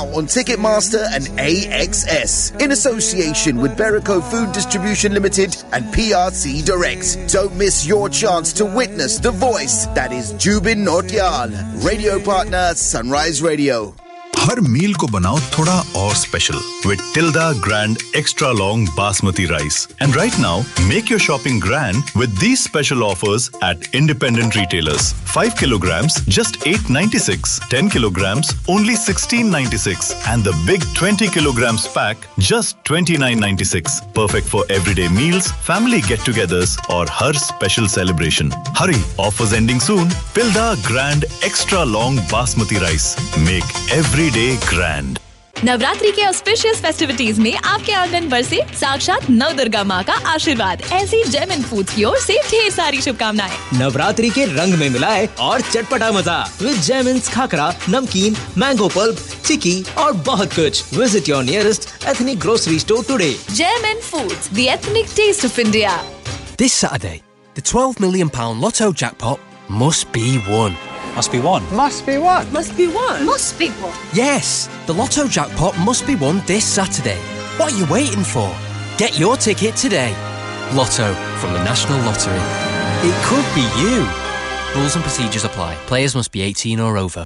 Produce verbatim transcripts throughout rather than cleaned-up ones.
on Ticketmaster and A X S in association with Berico Food Distribution Limited and P R C Direct. Don't miss your chance to witness the voice that is Jubin Nautiyal. Radio partner Sunrise Radio. हर मील को बनाओ थोड़ा और special with Tilda Grand Extra Long Basmati Rice. And right now, make your shopping grand with these special offers at independent retailers. five kilograms, just eight ninety-six. ten kilograms, only sixteen ninety-six. And the big twenty kilograms pack, just twenty-nine ninety-six. Perfect for everyday meals, family get-togethers, or har special celebration. Hurry, offers ending soon. Tilda Grand Extra Long Basmati Rice. Make every day grand. Navratri के auspicious festivities में आपके आंगन बरसे साक्षात नव दुर्गा माँ का आशीर्वाद। ऐसी जेमिन फूड्स की ओर से ढेर सारी शुभकामनाएं। नवरात्रि के रंग में मिलाए और चटपटा मजा विद जेमिन्स खाकरा, नमकीन, मैंगो पल्प, चिकी और बहुत कुछ। Visit your nearest ethnic grocery store today. जेमिन foods, the ethnic test of India. This Saturday, the twelve million pound lotto jackpot must be won. Must be won. Must be won. Must be won. Must be won. Yes, the lotto jackpot must be won this Saturday. What are you waiting for? Get your ticket today. Lotto from the National Lottery. It could be you. Rules and procedures apply. Players must be eighteen or over.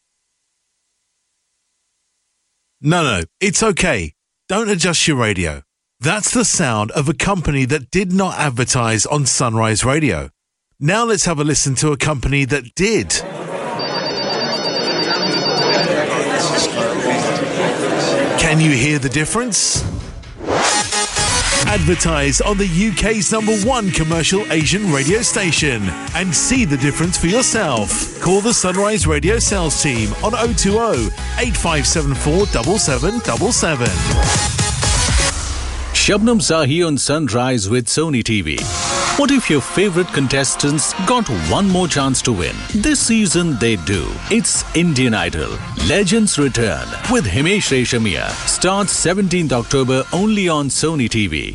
No, no, it's okay. Don't adjust your radio. That's the sound of a company that did not advertise on Sunrise Radio. Now let's have a listen to a company that did. Can you hear the difference? Advertise on the U K's number one commercial Asian radio station and see the difference for yourself. Call the Sunrise Radio sales team on oh two oh, eight five seven four, seven seven seven seven. Shabnam Sahi on Sunrise with Sony T V. What if your favorite contestants got one more chance to win? This season they do. It's Indian Idol. Legends Return with Himesh Reshamia. Starts seventeenth October only on Sony T V.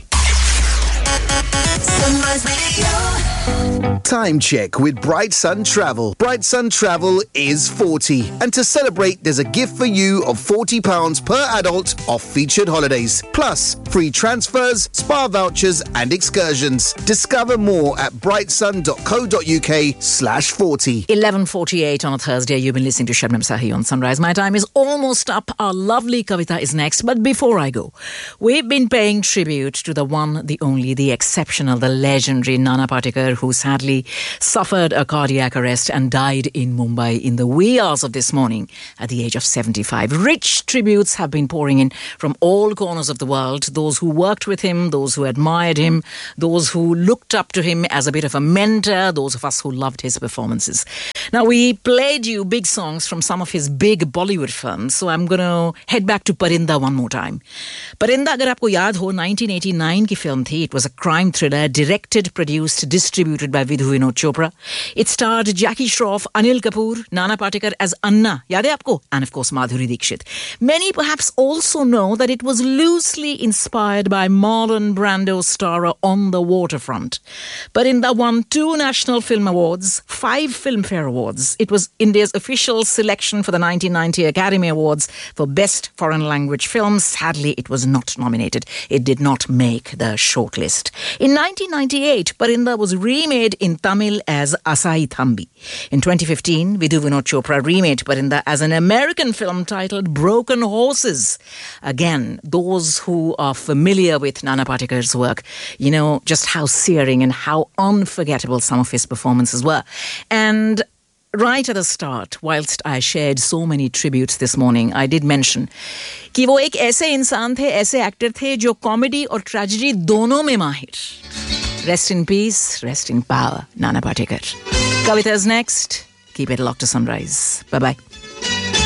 Time check with Bright Sun Travel. Bright Sun Travel is forty. And to celebrate, there's a gift for you of forty pounds per adult off featured holidays. Plus, free transfers, spa vouchers and excursions. Discover more at brightsun.co.uk slash 40. eleven forty-eight on a Thursday. You've been listening to Shabnam Sahi on Sunrise. My time is almost up. Our lovely Kavita is next. But before I go, we've been paying tribute to the one, the only, the exceptional, the legendary Nana Patekar, who sadly suffered a cardiac arrest and died in Mumbai in the wee hours of this morning at the age of seventy-five. Rich tributes have been pouring in from all corners of the world. Those who worked with him, those who admired him, those who looked up to him as a bit of a mentor, those of us who loved his performances. Now, we played you big songs from some of his big Bollywood films, so I'm going to head back to Parinda one more time. Parinda, agar aapko yaad ho, nineteen eighty-nine ki film thi. It was a crime thriller, directed, produced, distributed by Vidhu Vinod Chopra. It starred Jackie Shroff, Anil Kapoor, Nana Patekar as Anna, yaad hai aapko? And of course Madhuri Dixit. Many perhaps also know that it was loosely inspired by Marlon Brando's Star on the Waterfront. Parinda won two National Film Awards, five Filmfare Awards. It was India's official selection for the nineteen ninety Academy Awards for Best Foreign Language Film. Sadly, it was not nominated. It did not make the shortlist. In nineteen ninety-eight, Parinda was remade in Tamil as Asai Thambi. In twenty fifteen, Vidhu Vinod Chopra remade Parinda as an American film titled Broken Horses. Again, those who are familiar with Nana Patekar's work, you know just how searing and how unforgettable some of his performances were. And right at the start, whilst I shared so many tributes this morning, I did mention कि वो एक ऐसे इंसान थे, ऐसे actor थे जो comedy और ट्रेजेडी दोनों में माहिर. Rest in peace, rest in power, Nana Patekar. Kavita is next. Keep it locked to Sunrise. Bye-bye.